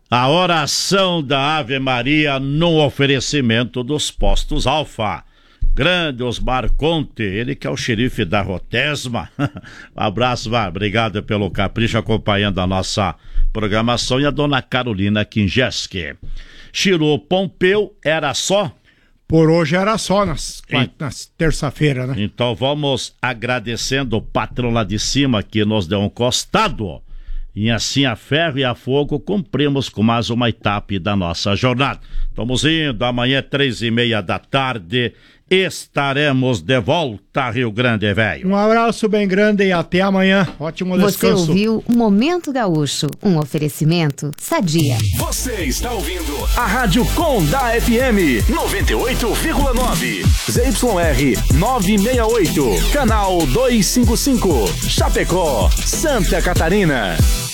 A oração da Ave Maria no oferecimento dos postos Alfa. Grande Osmar Conte, ele que é o xerife da Rotesma. Um abraço, obrigado pelo capricho acompanhando a nossa programação. E a dona Carolina Kinjeski. Chiro Pompeu, era só? Por hoje era só, na terça-feira, né? Então vamos agradecendo o patrão lá de cima que nos deu um costado. E assim a ferro e a fogo cumprimos com mais uma etapa da nossa jornada. Estamos indo, amanhã 3:30 da tarde, estaremos de volta, Rio Grande, velho. Um abraço bem grande e até amanhã. Ótimo descanso. Você ouviu Momento Gaúcho, um oferecimento Sadia. Você está ouvindo a Rádio Com da FM 98,9. ZYR 968, canal 255, Chapecó, Santa Catarina.